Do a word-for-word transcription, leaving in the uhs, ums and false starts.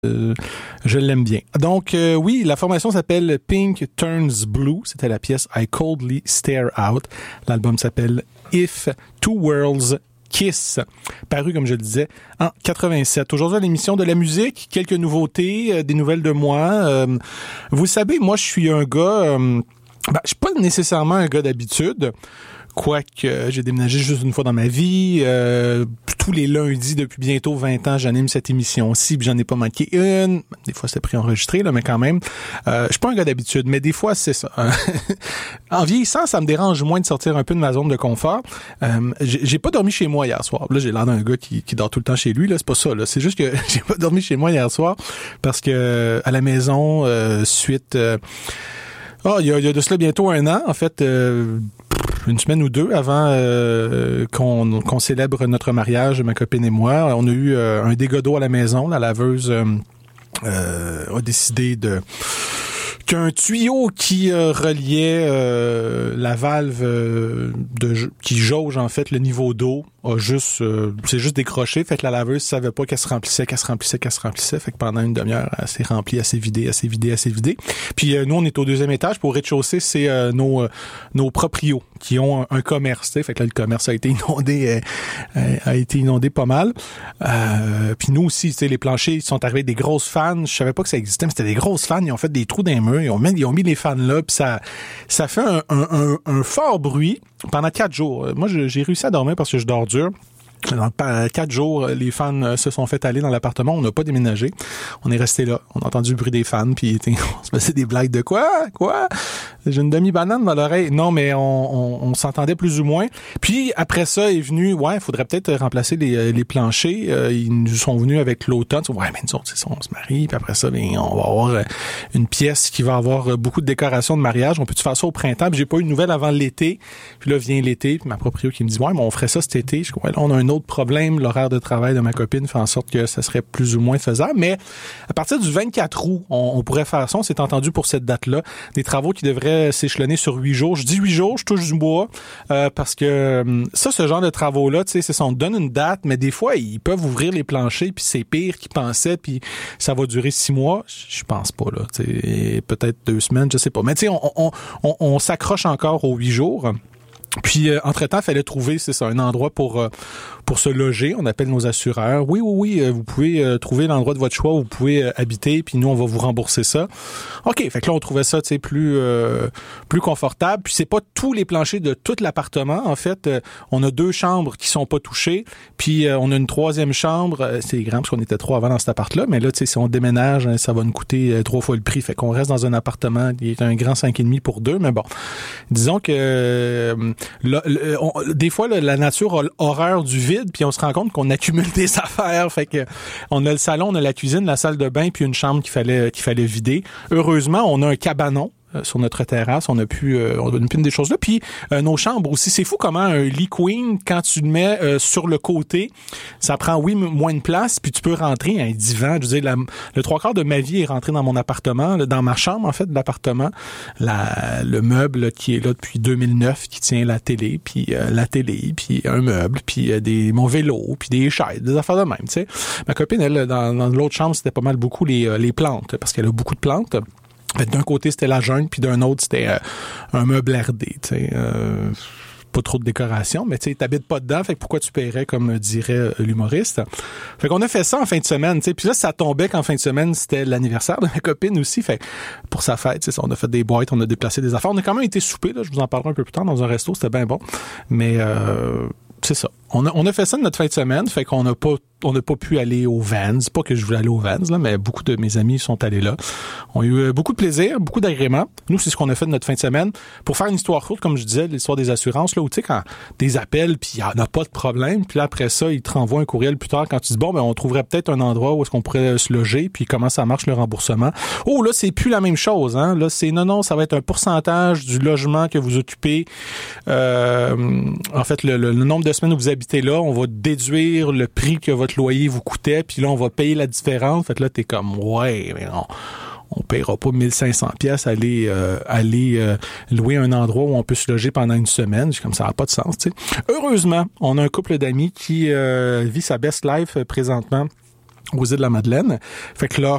Euh, je l'aime bien. Donc, euh, oui, la formation s'appelle Pink Turns Blue. C'était la pièce I Coldly Stare Out. L'album s'appelle If Two Worlds Kiss, paru, comme je le disais, en quatre-vingt-sept. Aujourd'hui, à l'émission de la musique, quelques nouveautés, euh, des nouvelles de moi. Euh, vous savez, moi, je suis un gars... Euh, ben, je suis pas nécessairement un gars d'habitude. Quoique, euh, j'ai déménagé juste une fois dans ma vie. Euh, tous les lundis, depuis bientôt vingt ans, j'anime cette émission-ci, puis j'en ai pas manqué une. Des fois, c'est préenregistré, là, mais quand même. Euh, je suis pas un gars d'habitude, mais des fois, c'est ça. En vieillissant, ça me dérange moins de sortir un peu de ma zone de confort. Euh, j'ai, j'ai pas dormi chez moi hier soir. Là, j'ai l'air d'un gars qui, qui dort tout le temps chez lui, là. C'est pas ça, là. C'est juste que j'ai pas dormi chez moi hier soir parce que à la maison, euh, suite... Euh, oh, il y a, il y a de cela bientôt un an, en fait... Euh, une semaine ou deux avant euh, qu'on, qu'on célèbre notre mariage, ma copine et moi. On a eu euh, un dégât d'eau à la maison. La laveuse euh, euh, a décidé de qu'un tuyau qui euh, reliait euh, la valve euh, de qui jauge en fait le niveau d'eau a juste euh, c'est juste décroché, fait que la laveuse savait pas qu'elle se remplissait, qu'elle se remplissait, qu'elle se remplissait, fait que pendant une demi-heure elle s'est remplie, elle s'est vidée, elle s'est vidée, elle s'est vidée. Puis euh, nous on est au deuxième étage, pour au rez-de-chaussée c'est euh, nos euh, nos proprios qui ont un, un commerce, tu sais, fait que là le commerce a été inondé euh, a été inondé pas mal. Euh, puis nous aussi, tu sais, les planchers ils sont arrivés des grosses fans, je savais pas que ça existait, mais c'était des grosses fans, ils ont fait des trous dans les murs, ils ont mis ils ont mis les fans là, puis ça ça fait un, un, un, un fort bruit pendant quatre jours. Moi j'ai, j'ai réussi à dormir parce que je dors dur. Dans quatre jours, les fans se sont fait aller dans l'appartement. On n'a pas déménagé. On est resté là. On a entendu le bruit des fans, puis on se faisait des blagues de quoi? Quoi? J'ai une demi-banane dans l'oreille. Non, mais on, on, on s'entendait plus ou moins. Puis après ça est venu, ouais, il faudrait peut-être remplacer les, les planchers. Ils nous sont venus avec l'automne. Ouais, mais nous autres, c'est ça, on se marie. Puis après ça, ben, on va avoir une pièce qui va avoir beaucoup de décorations de mariage. On peut-tu faire ça au printemps? Puis j'ai pas eu de nouvelles avant l'été. Puis là vient l'été. Puis ma proprio qui me dit, ouais, mais on ferait ça cet été. Je dis, ouais, là, on a un autre problème, l'horaire de travail de ma copine fait en sorte que ça serait plus ou moins faisable, mais à partir du vingt-quatre août, on, on pourrait faire ça, on s'est entendu pour cette date-là, des travaux qui devraient s'échelonner sur huit jours. Je dis huit jours, je touche du bois, euh, parce que ça, ce genre de travaux-là, tu sais, c'est ça, on donne une date, mais des fois, ils peuvent ouvrir les planchers, puis c'est pire qu'ils pensaient, puis ça va durer six mois. Je pense pas, là, tu sais, peut-être deux semaines, je sais pas. Mais tu sais, on, on, on, on s'accroche encore aux huit jours. Puis, euh, entre-temps, il fallait trouver, c'est ça, un endroit pour euh, pour se loger. On appelle nos assureurs. Oui, oui, oui, euh, vous pouvez euh, trouver l'endroit de votre choix où vous pouvez euh, habiter, puis nous, on va vous rembourser ça. OK, fait que là, on trouvait ça, tu sais, plus euh, plus confortable. Puis, c'est pas tous les planchers de tout l'appartement. En fait, euh, on a deux chambres qui sont pas touchées, puis euh, on a une troisième chambre. Euh, c'est grand parce qu'on était trois avant dans cet appart-là, mais là, tu sais, si on déménage, hein, ça va nous coûter euh, trois fois le prix. Fait qu'on reste dans un appartement qui est un grand cinq et demi pour deux, mais bon. Disons que... Euh, Là, le, on, des fois, là, la nature a l'horreur du vide, puis on se rend compte qu'on accumule des affaires. Fait que on a le salon, on a la cuisine, la salle de bain, puis une chambre qu'il fallait qu'il fallait vider. Heureusement, on a un cabanon euh, sur notre terrasse. On a pu, euh, on a une pile des choses là. Puis euh, nos chambres aussi. C'est fou comment un lit queen, quand tu le mets euh, sur le côté, ça prend oui moins de place, puis tu peux rentrer un divan. Je veux dire, la, le trois quarts de ma vie est rentré dans mon appartement, là, dans ma chambre en fait de l'appartement. La, le meuble là, qui est là depuis deux mille neuf, qui tient la télé, puis euh, la télé, puis un meuble, puis euh, des mon vélo, puis des chaises, des affaires de même. Tu sais, ma copine elle dans, dans l'autre chambre c'était pas mal beaucoup les euh, les plantes parce qu'elle a beaucoup de plantes. Fait, d'un côté, c'était la jungle, puis d'un autre, c'était euh, un meuble R D, tu sais. Euh, pas trop de décoration, mais tu sais, t'habites pas dedans, fait que pourquoi tu paierais, comme dirait l'humoriste. Fait qu'on a fait ça en fin de semaine, tu sais. Puis là, ça tombait qu'en fin de semaine, c'était l'anniversaire de ma copine aussi. Fait pour sa fête, tu sais, on a fait des boîtes, on a déplacé des affaires. On a quand même été souper, là, je vous en parlerai un peu plus tard, dans un resto, c'était bien bon. Mais euh, c'est ça. On a, on a fait ça de notre fin de semaine, fait qu'on n'a pas on n'a pas pu aller aux Vans. Pas que je voulais aller aux Vans, là, mais beaucoup de mes amis sont allés là. On a eu beaucoup de plaisir, beaucoup d'agrément. Nous, c'est ce qu'on a fait de notre fin de semaine. Pour faire une histoire courte, comme je disais, l'histoire des assurances, là, où tu sais, quand des appels, puis il n'y en a pas de problème, puis là, après ça, ils te renvoient un courriel plus tard quand tu dis, bon, ben on trouverait peut-être un endroit où est-ce qu'on pourrait se loger, puis comment ça marche le remboursement. Oh, là, c'est plus la même chose, hein. Là, c'est non, non, ça va être un pourcentage du logement que vous occupez. Euh, en fait, le, le, le nombre de semaines où vous habitez là, on va déduire le prix que votre loyer vous coûtait, puis là, on va payer la différence. Fait que là, t'es comme, ouais, mais on, on paiera pas mille cinq cents pièces aller, euh, aller euh, louer un endroit où on peut se loger pendant une semaine. Comme ça n'a pas de sens, tu sais. Heureusement, on a un couple d'amis qui euh, vit sa best life euh, présentement aux îles de la Madeleine. Fait que leur